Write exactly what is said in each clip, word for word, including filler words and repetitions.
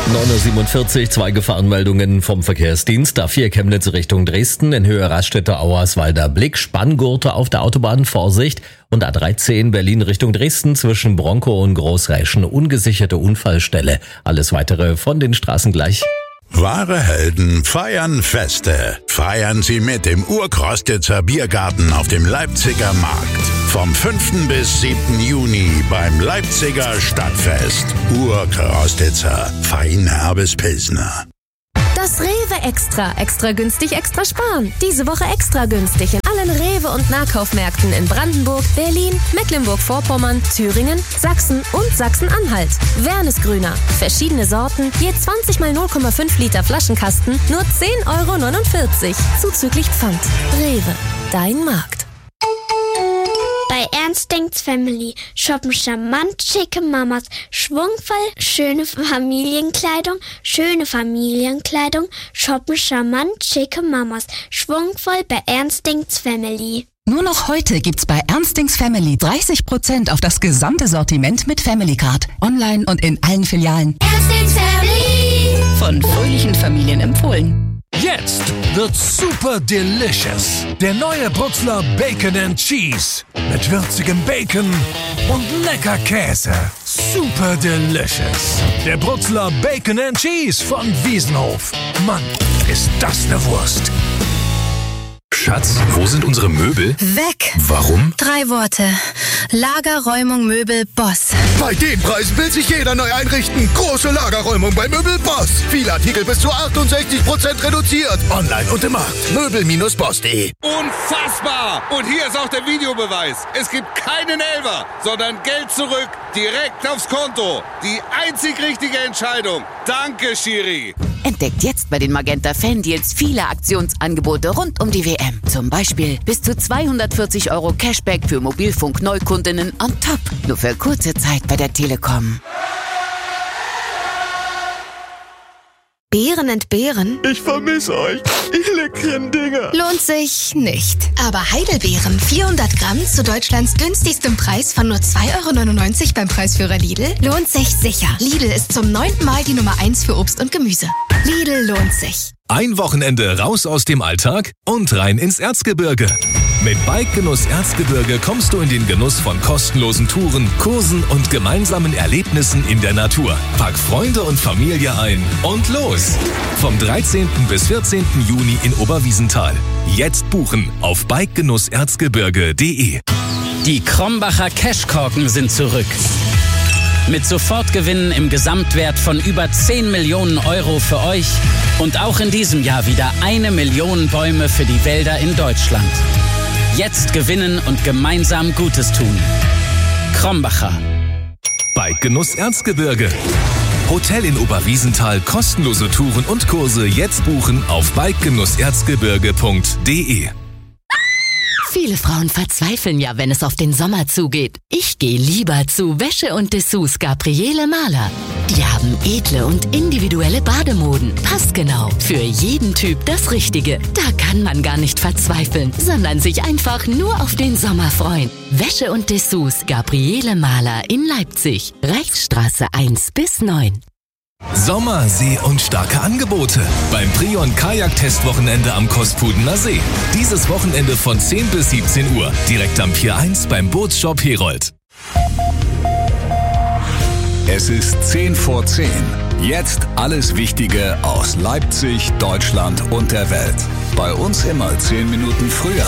neun Uhr siebenundvierzig, zwei Gefahrenmeldungen vom Verkehrsdienst. A vier Chemnitz Richtung Dresden, in Höhe Raststätte Auerswalder Blick, Spanngurte auf der Autobahn, Vorsicht. Und A dreizehn Berlin Richtung Dresden zwischen Bronkow und Großräschen, ungesicherte Unfallstelle. Alles weitere von den Straßen gleich. Wahre Helden feiern Feste. Feiern Sie mit im Urkrostitzer Biergarten auf dem Leipziger Markt. Vom fünften bis siebten Juni beim Leipziger Stadtfest. Urkrostitzer, fein herbes Pilsner. Das Rewe Extra. Extra günstig, extra sparen. Diese Woche extra günstig in allen Rewe- und Nahkaufmärkten in Brandenburg, Berlin, Mecklenburg-Vorpommern, Thüringen, Sachsen und Sachsen-Anhalt. Wernesgrüner. Verschiedene Sorten, je zwanzig mal null Komma fünf Liter Flaschenkasten, nur zehn Euro neunundvierzig. Zuzüglich Pfand. Rewe. Dein Markt. Bei Ernst Denkt's Family shoppen charmant schicke Mamas, schwungvoll schöne Familienkleidung, schöne Familienkleidung, shoppen charmant schicke Mamas, schwungvoll bei Ernst Denkt's Family. Nur noch heute gibt's bei Ernst Denkt's Family dreißig Prozent auf das gesamte Sortiment mit Family Card. Online und in allen Filialen. Ernst Denkt's Family! Von fröhlichen Familien empfohlen. Jetzt wird's super delicious. Der neue Bruxler Bacon and Cheese. Mit würzigem Bacon und lecker Käse. Super delicious. Der Bruxler Bacon and Cheese von Wiesenhof. Mann, ist das eine Wurst. Schatz, wo sind unsere Möbel? Weg. Warum? Drei Worte. Lagerräumung Möbel Boss. Bei den Preisen will sich jeder neu einrichten. Große Lagerräumung bei Möbel Boss. Viele Artikel bis zu achtundsechzig Prozent reduziert. Online und im Markt. Möbel Bindestrich boss punkt de. Unfassbar! Und hier ist auch der Videobeweis. Es gibt keinen Elfer, sondern Geld zurück, direkt aufs Konto. Die einzig richtige Entscheidung. Danke, Schiri. Entdeckt jetzt bei den Magenta Fan-Deals viele Aktionsangebote rund um die W M. Zum Beispiel bis zu zweihundertvierzig Euro Cashback für Mobilfunk-Neukundinnen on top. Nur für kurze Zeit bei der Telekom. Beeren entbehren? Ich vermisse euch. Ich leckeren Dinger. Lohnt sich nicht. Aber Heidelbeeren vierhundert Gramm zu Deutschlands günstigstem Preis von nur zwei Euro neunundneunzig beim Preisführer Lidl lohnt sich sicher. Lidl ist zum neunten Mal die Nummer eins für Obst und Gemüse. Lidl lohnt sich. Ein Wochenende raus aus dem Alltag und rein ins Erzgebirge. Mit Bike-Genuss Erzgebirge kommst du in den Genuss von kostenlosen Touren, Kursen und gemeinsamen Erlebnissen in der Natur. Pack Freunde und Familie ein und los! Vom dreizehnten bis vierzehnten Juni in Oberwiesenthal. Jetzt buchen auf bikegenuss erzgebirge punkt de. Die Krombacher Cashkorken sind zurück. Mit Sofortgewinnen im Gesamtwert von über zehn Millionen Euro für euch und auch in diesem Jahr wieder eine Million Bäume für die Wälder in Deutschland. Jetzt gewinnen und gemeinsam Gutes tun. Krombacher. Bike-Genuss Erzgebirge. Hotel in Oberwiesenthal, kostenlose Touren und Kurse jetzt buchen auf bikegenuss erzgebirge punkt de. Viele Frauen verzweifeln ja, wenn es auf den Sommer zugeht. Ich gehe lieber zu Wäsche und Dessous Gabriele Mahler. Die haben edle und individuelle Bademoden. Passgenau. Für jeden Typ das Richtige. Da kann man gar nicht verzweifeln, sondern sich einfach nur auf den Sommer freuen. Wäsche und Dessous Gabriele Mahler in Leipzig. Reichsstraße eins bis neun. Sommer, See und starke Angebote beim Prion Kajak-Testwochenende am Kospudener See. Dieses Wochenende von zehn bis siebzehn Uhr, direkt am Pier eins beim Bootsshop Herold. Es ist zehn vor zehn. Jetzt alles Wichtige aus Leipzig, Deutschland und der Welt. Bei uns immer zehn Minuten früher.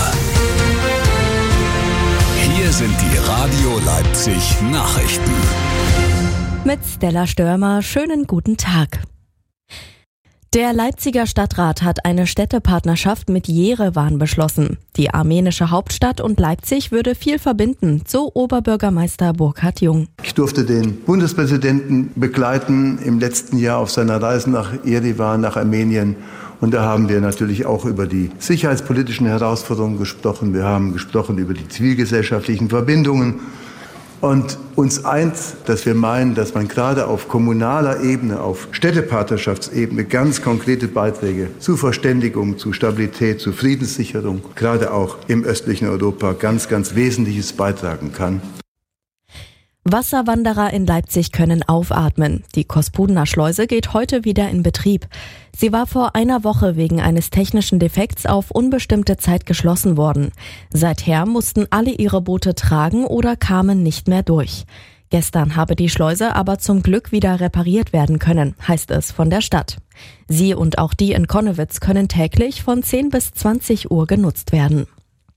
Hier sind die Radio Leipzig Nachrichten. Mit Stella Störmer, schönen guten Tag. Der Leipziger Stadtrat hat eine Städtepartnerschaft mit Jerewan beschlossen. Die armenische Hauptstadt und Leipzig würde viel verbinden, so Oberbürgermeister Burkhard Jung. Ich durfte den Bundespräsidenten begleiten im letzten Jahr auf seiner Reise nach Jerewan, nach Armenien. Und da haben wir natürlich auch über die sicherheitspolitischen Herausforderungen gesprochen. Wir haben gesprochen über die zivilgesellschaftlichen Verbindungen. Und uns eint, dass wir meinen, dass man gerade auf kommunaler Ebene, auf Städtepartnerschaftsebene ganz konkrete Beiträge zu Verständigung, zu Stabilität, zu Friedenssicherung, gerade auch im östlichen Europa ganz, ganz Wesentliches beitragen kann. Wasserwanderer in Leipzig können aufatmen. Die Kospudener Schleuse geht heute wieder in Betrieb. Sie war vor einer Woche wegen eines technischen Defekts auf unbestimmte Zeit geschlossen worden. Seither mussten alle ihre Boote tragen oder kamen nicht mehr durch. Gestern habe die Schleuse aber zum Glück wieder repariert werden können, heißt es von der Stadt. Sie und auch die in Connewitz können täglich von zehn bis zwanzig Uhr genutzt werden.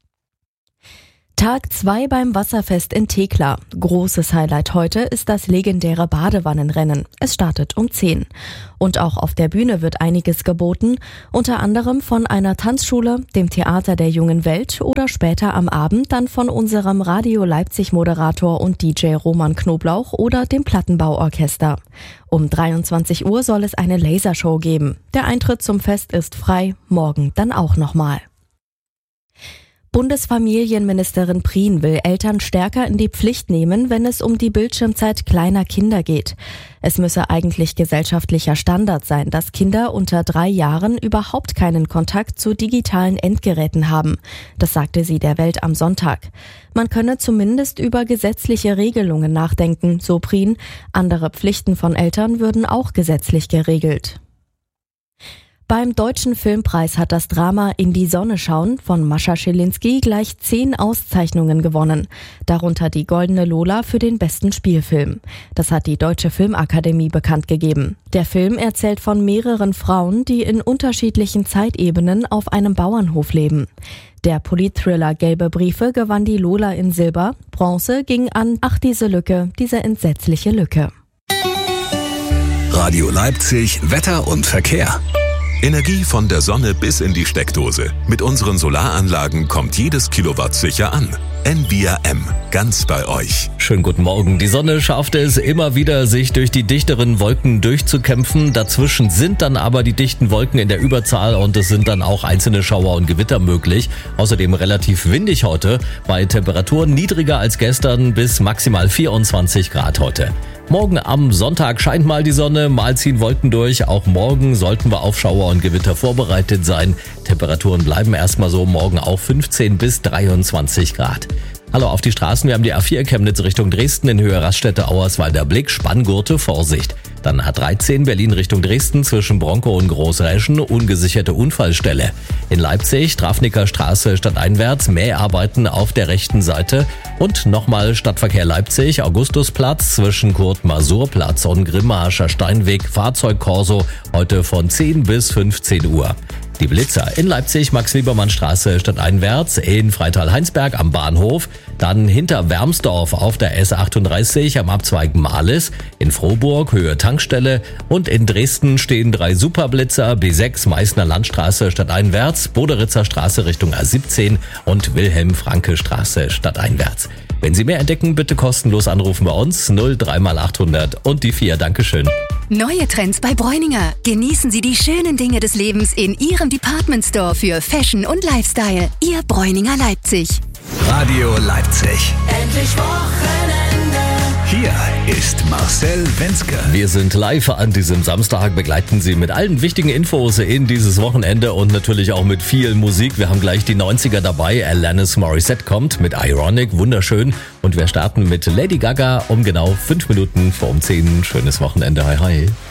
Tag zwei beim Wasserfest in Thekla. Großes Highlight heute ist das legendäre Badewannenrennen. Es startet um zehn. Und auch auf der Bühne wird einiges geboten, unter anderem von einer Tanzschule, dem Theater der jungen Welt oder später am Abend dann von unserem Radio Leipzig Moderator und D J Roman Knoblauch oder dem Plattenbauorchester. Um dreiundzwanzig Uhr soll es eine Lasershow geben. Der Eintritt zum Fest ist frei, morgen dann auch nochmal. Bundesfamilienministerin Prien will Eltern stärker in die Pflicht nehmen, wenn es um die Bildschirmzeit kleiner Kinder geht. Es müsse eigentlich gesellschaftlicher Standard sein, dass Kinder unter drei Jahren überhaupt keinen Kontakt zu digitalen Endgeräten haben. Das sagte sie der Welt am Sonntag. Man könne zumindest über gesetzliche Regelungen nachdenken, so Prien. Andere Pflichten von Eltern würden auch gesetzlich geregelt. Beim Deutschen Filmpreis hat das Drama In die Sonne schauen von Mascha Schilinski gleich zehn Auszeichnungen gewonnen. Darunter die Goldene Lola für den besten Spielfilm. Das hat die Deutsche Filmakademie bekannt gegeben. Der Film erzählt von mehreren Frauen, die in unterschiedlichen Zeitebenen auf einem Bauernhof leben. Der Politthriller Gelbe Briefe gewann die Lola in Silber. Bronze ging an Ach, diese Lücke, diese entsetzliche Lücke. Radio Leipzig, Wetter und Verkehr. Energie von der Sonne bis in die Steckdose. Mit unseren Solaranlagen kommt jedes Kilowatt sicher an. N V I A M, ganz bei euch. Schönen guten Morgen. Die Sonne schaffte es immer wieder, sich durch die dichteren Wolken durchzukämpfen. Dazwischen sind dann aber die dichten Wolken in der Überzahl und es sind dann auch einzelne Schauer und Gewitter möglich. Außerdem relativ windig heute, bei Temperaturen niedriger als gestern bis maximal vierundzwanzig Grad heute. Morgen am Sonntag scheint mal die Sonne, mal ziehen Wolken durch. Auch morgen sollten wir auf Schauer und Gewitter vorbereitet sein. Temperaturen bleiben erstmal so, morgen auch fünfzehn bis dreiundzwanzig Grad. Hallo auf die Straßen, wir haben die A vier Chemnitz Richtung Dresden in Höhe Raststätte Auerswalder Blick, Spanngurte, Vorsicht. Dann A dreizehn Berlin Richtung Dresden zwischen Bronkow und Großräschen, ungesicherte Unfallstelle. In Leipzig, Strafnicker Straße stadteinwärts, Mäharbeiten auf der rechten Seite. Und nochmal Stadtverkehr Leipzig, Augustusplatz zwischen Kurt-Masur-Platz und Grimmarscher Steinweg, Fahrzeugkorso, heute von zehn bis fünfzehn Uhr. Die Blitzer in Leipzig, Max-Liebermann-Straße stadteinwärts, in Freital-Heinsberg am Bahnhof, dann hinter Wermsdorf auf der S achtunddreißig am Abzweig Marlis, in Frohburg Höhe Tankstelle und in Dresden stehen drei Superblitzer, B sechs Meißner Landstraße stadteinwärts, Boderitzer Straße Richtung A siebzehn und Wilhelm-Franke-Straße stadteinwärts. Wenn Sie mehr entdecken, bitte kostenlos anrufen bei uns null drei mal achthundert und die vier. Dankeschön. Neue Trends bei Bräuninger. Genießen Sie die schönen Dinge des Lebens in Ihrem Department Store für Fashion und Lifestyle. Ihr Bräuninger Leipzig. Radio Leipzig. Endlich Wochenende. Hier ist Marcel Wenzke. Wir sind live an diesem Samstag, begleiten Sie mit allen wichtigen Infos in dieses Wochenende und natürlich auch mit viel Musik. Wir haben gleich die neunziger dabei. Alanis Morissette kommt mit Ironic, wunderschön. Und wir starten mit Lady Gaga um genau fünf Minuten vor um zehn. Schönes Wochenende, hi hi.